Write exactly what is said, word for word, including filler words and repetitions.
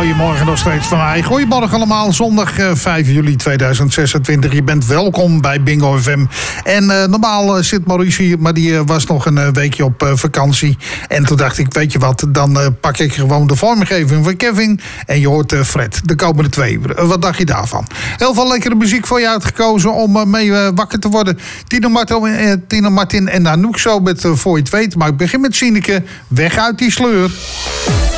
Goedemorgen nog steeds van mij. Goedemorgen allemaal, zondag uh, vijf juli tweeduizend zesentwintig. Je bent welkom bij Bingo F M. En uh, normaal uh, zit Maurice hier, maar die uh, was nog een uh, weekje op uh, vakantie. En toen dacht ik, weet je wat, dan uh, pak ik gewoon de vormgeving van Kevin. En je hoort uh, Fred de komende twee uur. Uh, wat dacht je daarvan? Heel veel lekkere muziek voor je uitgekozen om uh, mee uh, wakker te worden. Tino Martin, uh, Tino Martin en Anouk zo met uh, Voor je het weet. Maar ik begin met Sineke, weg uit die sleur.